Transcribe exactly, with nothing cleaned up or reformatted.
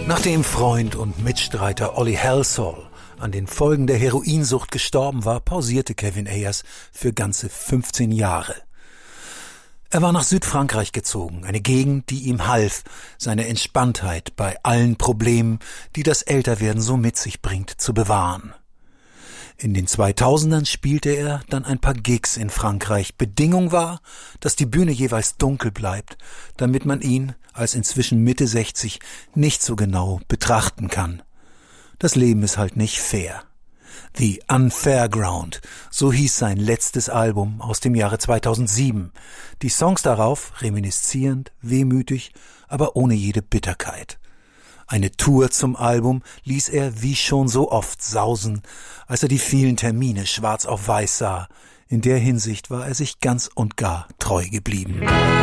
Nachdem Freund und Mitstreiter Ollie Halsall an den Folgen der Heroinsucht gestorben war, pausierte Kevin Ayers für ganze fünfzehn Jahre. Er war nach Südfrankreich gezogen, eine Gegend, die ihm half, seine Entspanntheit bei allen Problemen, die das Älterwerden so mit sich bringt, zu bewahren. In den zweitausendern spielte er dann ein paar Gigs in Frankreich. Bedingung war, dass die Bühne jeweils dunkel bleibt, damit man ihn als inzwischen Mitte sechzig nicht so genau betrachten kann. Das Leben ist halt nicht fair. The Unfairground, so hieß sein letztes Album aus dem Jahre zweitausendsieben. Die Songs darauf reminiszierend, wehmütig, aber ohne jede Bitterkeit. Eine Tour zum Album ließ er wie schon so oft sausen, als er die vielen Termine schwarz auf weiß sah. In der Hinsicht war er sich ganz und gar treu geblieben.